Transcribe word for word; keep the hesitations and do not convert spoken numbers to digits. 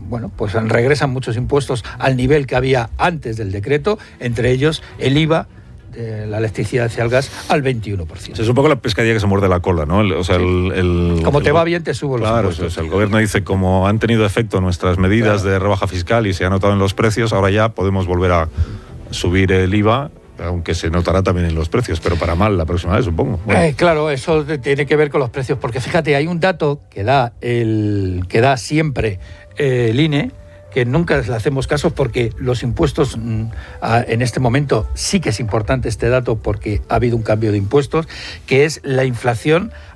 bueno, pues regresan muchos impuestos al nivel que había antes del decreto, entre ellos el I V A, de la electricidad y el gas, al veintiuno por ciento. Es un poco la pescadilla que se muerde la cola, ¿no? El, o sea, sí. el, el, como el, te va bien, te subo los claro, impuestos. Claro, el gobierno dice, como han tenido efecto nuestras medidas claro. de rebaja fiscal y se ha notado en los precios, ahora ya podemos volver a subir el I V A, aunque se notará también en los precios, pero para mal la próxima vez, supongo. Bueno. Eh, claro, eso tiene que ver con los precios, porque fíjate, hay un dato que da, el, que da siempre eh, el I N E, que nunca le hacemos caso porque los impuestos mmm, a, en este momento sí que es importante este dato porque ha habido un cambio de impuestos, que es la inflación